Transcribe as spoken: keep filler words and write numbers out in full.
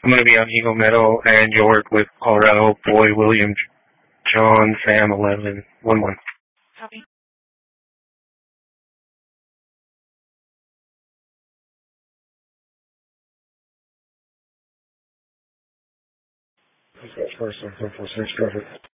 I'm going to be on Eagle Meadow, and you'll work with Colorado, Boy, William, John, Sam, eleven, one, one. Copy. That's first, one, four, six, traffic.